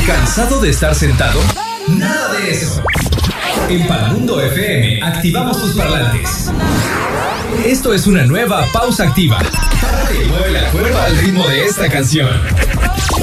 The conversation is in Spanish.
¿Cansado de estar sentado? Nada de eso. En Palmundo FM activamos tus parlantes. Esto es una nueva pausa activa. Párate y mueve la cuerda al ritmo de esta canción.